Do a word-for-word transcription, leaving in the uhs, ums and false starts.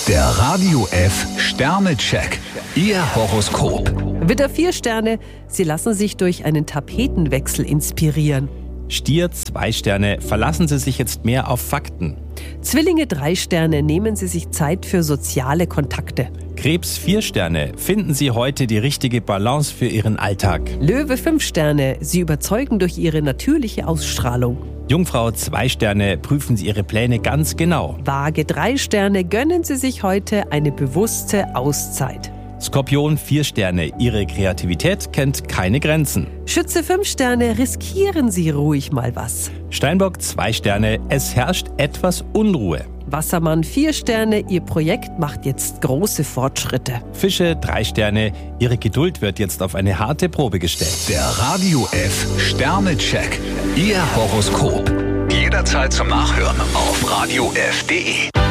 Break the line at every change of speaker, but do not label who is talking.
Der Radio F Sternecheck. Ihr Horoskop.
Widder vier Sterne, Sie lassen sich durch einen Tapetenwechsel inspirieren.
Stier zwei Sterne, verlassen Sie sich jetzt mehr auf Fakten.
Zwillinge drei Sterne, nehmen Sie sich Zeit für soziale Kontakte.
Krebs vier Sterne, finden Sie heute die richtige Balance für Ihren Alltag.
Löwe fünf Sterne, Sie überzeugen durch Ihre natürliche Ausstrahlung.
Jungfrau zwei Sterne, prüfen Sie Ihre Pläne ganz genau.
Waage drei Sterne, gönnen Sie sich heute eine bewusste Auszeit.
Skorpion vier Sterne, Ihre Kreativität kennt keine Grenzen.
Schütze fünf Sterne, riskieren Sie ruhig mal was.
Steinbock zwei Sterne, es herrscht etwas Unruhe.
Wassermann vier Sterne, Ihr Projekt macht jetzt große Fortschritte.
Fische drei Sterne, Ihre Geduld wird jetzt auf eine harte Probe gestellt.
Der Radio F Sternecheck. Ihr Horoskop. Jederzeit zum Nachhören auf radio f punkt de.